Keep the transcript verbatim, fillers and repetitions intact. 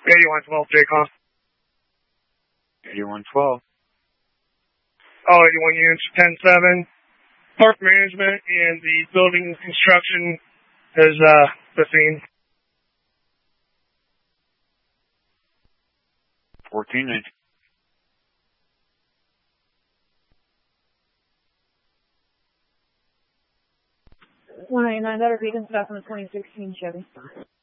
eighty-one twelve, J-Com. eighty-one twelve. All eighty-one units, ten seven. Park management and the building construction is uh, the scene. fourteen inch. one ninety-nine, that are Beacon, stop on the twenty sixteen Chevy.